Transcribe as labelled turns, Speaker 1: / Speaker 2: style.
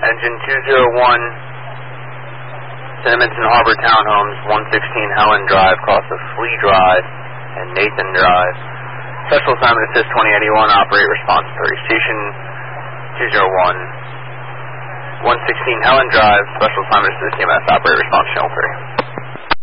Speaker 1: Engine 201, Cinnamon Harbor Townhomes, 116 Helen Drive, across of Flea Drive and Nathan Drive. Special assignment assist 2081, operate response 3. Station 201, 116 Helen Drive, special assignment assist EMS, operate response channel 3.